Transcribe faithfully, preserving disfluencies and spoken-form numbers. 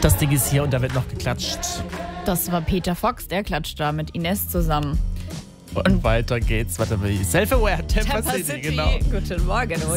Das Ding ist hier und da wird noch geklatscht. Das war Peter Fox, der klatscht da mit Ines zusammen. Und, und weiter geht's. Warte mal, Self-Aware, Tampa, Tampa City, City, genau. Guten Morgen.